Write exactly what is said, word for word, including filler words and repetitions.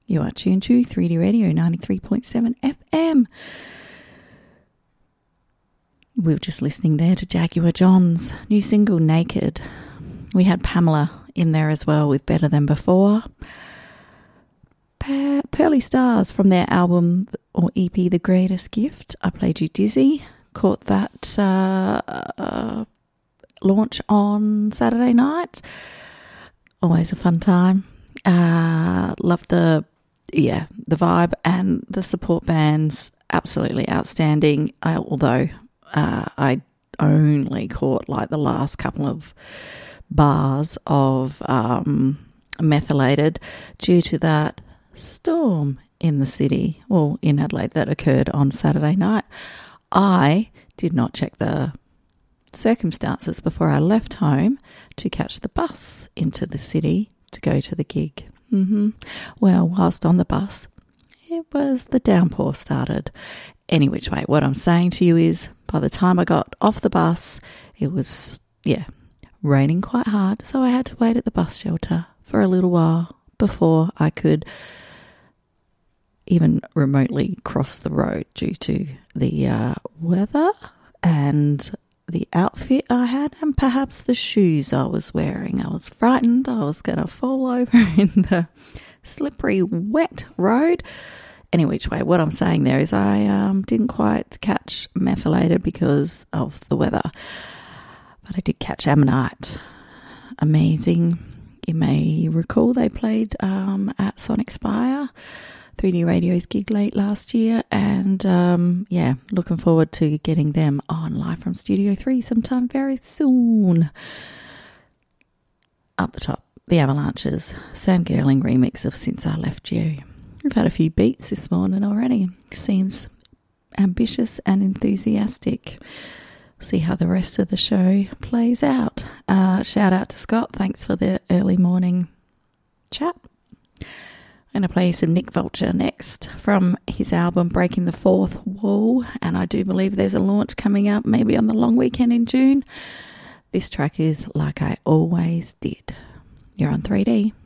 You are tuned to three D Radio ninety-three point seven F M. We were just listening there to Jaguar John's new single, Naked. We had Pamela in there as well with Better Than Before. Pa- Pearly Stars from their album or E P, The Greatest Gift. I Played You Dizzy. Caught that uh, uh, launch on Saturday night. Always a fun time. Uh, love the, yeah, the vibe and the support band's absolutely outstanding. I, although uh, I only caught like the last couple of bars of um, Methylated due to that storm in the city, well, in Adelaide, that occurred on Saturday night. I did not check the circumstances before I left home to catch the bus into the city to go to the gig. Mm-hmm. Well, whilst on the bus, it was the downpour started. Any which way, what I'm saying to you is by the time I got off the bus, it was, yeah, raining quite hard. So I had to wait at the bus shelter for a little while before I could even remotely cross the road due to the uh, weather and the outfit I had and perhaps the shoes I was wearing. I was frightened I was going to fall over in the slippery, wet road. Any which way, what I'm saying there is I um, didn't quite catch Methylated because of the weather, but I did catch Ammonite. Amazing. You may recall they played um, at Sonic Spire, three D Radio's gig late last year, and um, yeah, looking forward to getting them on live from Studio three sometime very soon. Up the top, the Avalanches, Sam Gerling remix of Since I Left You. We've had a few beats this morning already. Seems ambitious and enthusiastic. See how the rest of the show plays out. Uh, shout out to Scott. Thanks for the early morning chat. I'm going to play some Nick Vulture next from his album Breaking the Fourth Wall, and I do believe there's a launch coming up maybe on the long weekend in June. This track is Like I Always Did. You're on three D.